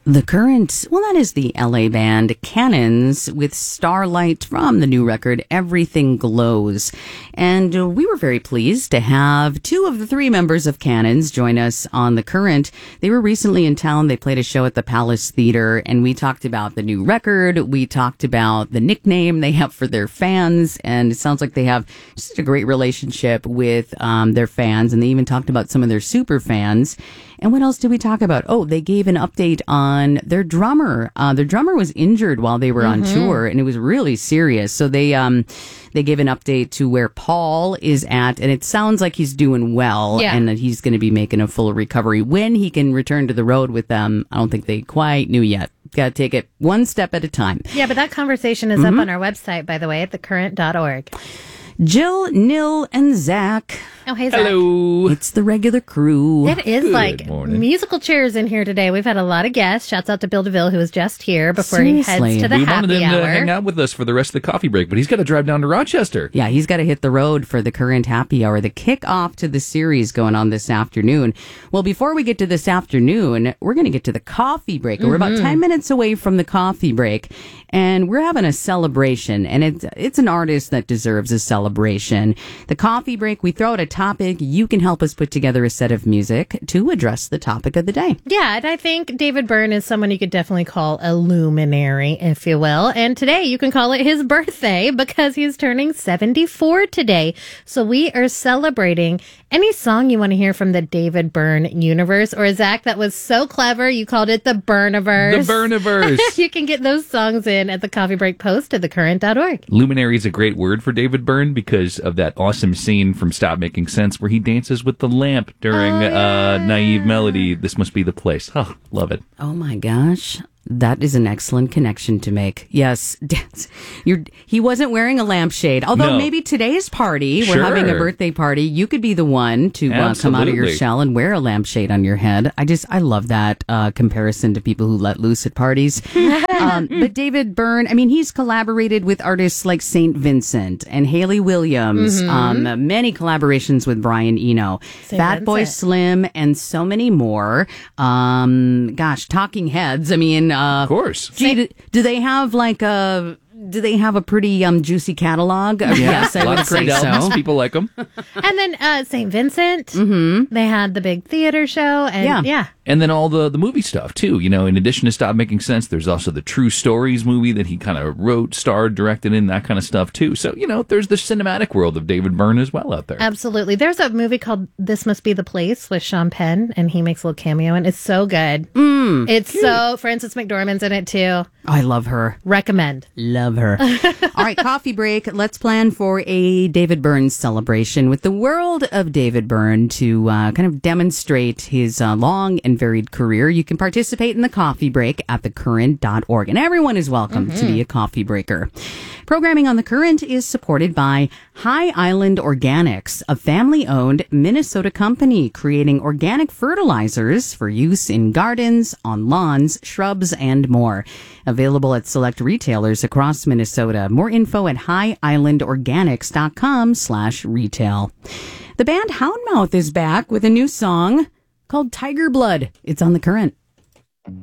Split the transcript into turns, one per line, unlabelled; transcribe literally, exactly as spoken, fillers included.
The Current, well, that is the L A band Cannons with Starlight from the new record, Everything Glows. And uh, we were very pleased to have two of the three members of Cannons join us on The Current. They were recently in town. They played a show at the Palace Theater, and we talked about the new record. We talked about the nickname they have for their fans, and it sounds like they have just a great relationship with um, their fans, and they even talked about some of their super fans. And what else did we talk about? Oh, they gave an update on their drummer. Uh, their drummer was injured while they were mm-hmm. on tour, and it was really serious. So they um, they gave an update to where Paul is at, and it sounds like he's doing well,
yeah.
and that he's going to be making a full recovery. When he can return to the road with them, I don't think they quite knew yet. Got to take it one step at a time.
Yeah, but that conversation is mm-hmm. up on our website, by the way, at the current dot org.
Jill, Nil, and Zach.
Oh, hey, Zach.
Hello.
It's the regular crew.
It is
Good
like
morning.
musical chairs in here today. We've had a lot of guests. Shouts out to Bill DeVille, who was just here before
Seriously.
he heads to the
we
happy
wanted him
hour.
to hang out with us for the rest of the coffee break, but he's got to drive down to Rochester.
Yeah, he's got to hit the road for the Current Happy Hour, the kickoff to the series going on this afternoon. Well, before we get to this afternoon, we're going to get to the coffee break. Mm-hmm. We're about ten minutes away from the coffee break, and we're having a celebration, and it's, it's an artist that deserves a celebration. The coffee break, we throw out a topic. You can help us put together a set of music to address the topic of the day.
Yeah, and I think David Byrne is someone you could definitely call a luminary, if you will. And today you can call it his birthday because he's turning seventy-four today. So we are celebrating any song you want to hear from the David Byrne universe. Or Zach, that was so clever. You called it the Burniverse.
The Burniverse.
You can get those songs in at the coffee break post at the current dot org.
Luminary is a great word for David Byrne because of that awesome scene from Stop Making Sense where he dances with the lamp during
oh, yeah.
uh, Naive Melody. This must be the place. Oh, love it.
Oh my gosh. That is an excellent connection to make. Yes, you're, he wasn't wearing a lampshade. Although
No.
maybe today's party,
Sure.
we're having a birthday party, you could be the one to uh, come out of your
Absolutely.
shell and wear a lampshade on your head. I just, I love that uh, comparison to people who let loose at parties. um, but David Byrne, I mean, he's collaborated with artists like Saint Vincent and Haley Williams,
Mm-hmm.
um, many collaborations with Brian Eno,
Saint
Fat Boy
Vincent.
Slim, and so many more. Um, gosh, Talking Heads. I mean, uh,
Of course.
Gee, do, do they have like a do they have a pretty um juicy catalog? Uh, yes, I
a lot
would
of great
say
albums.
so.
People like them.
And then uh, Saint Vincent, mm-hmm. they had the big theater show. And
Yeah.
yeah.
And then all the, the movie stuff, too. You know, in addition to Stop Making Sense, there's also the True Stories movie that he kind of wrote, starred, directed in, that kind of stuff, too. So, you know, there's the cinematic world of David Byrne as well out there.
Absolutely. There's a movie called This Must Be the Place with Sean Penn, and he makes a little cameo, and it's so good.
Mm,
it's cute. So, Frances McDormand's in it, too.
I love her.
Recommend.
Love her. All right, coffee break. Let's plan for a David Byrne celebration with the world of David Byrne to uh, kind of demonstrate his uh, long and varied career. You can participate in the coffee break at the current dot org, and everyone is welcome mm-hmm. to be a coffee breaker. Programming on The Current is supported by High Island Organics, a family-owned Minnesota company creating organic fertilizers for use in gardens, on lawns, shrubs, and more. Available at select retailers across Minnesota. More info at high island organics dot com slash retail. The band Houndmouth is back with a new song called Tiger Blood. It's on The Current.